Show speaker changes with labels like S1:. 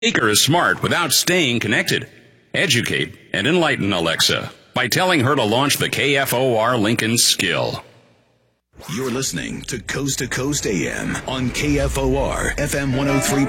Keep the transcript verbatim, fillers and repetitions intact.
S1: Speaker is smart without staying connected. Educate and enlighten Alexa by telling her to launch the K F O R Lincoln skill.
S2: You're listening to Coast to Coast A M on K F O R F M one oh three point five.